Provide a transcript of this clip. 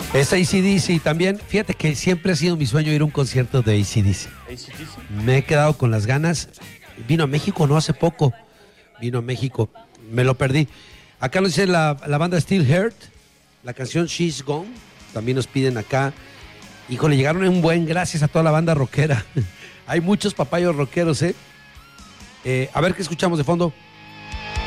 Es AC/DC también. Fíjate que siempre ha sido mi sueño ir a un concierto de AC/DC. Me he quedado con las ganas. Vino a México, no hace poco. Vino a México. Me lo perdí. Acá lo dice la banda Still Hurt. La canción She's Gone. También nos piden acá. Híjole, llegaron en un buen. Gracias a toda la banda rockera. Hay muchos papayos rockeros, ¿eh? A ver qué escuchamos de fondo.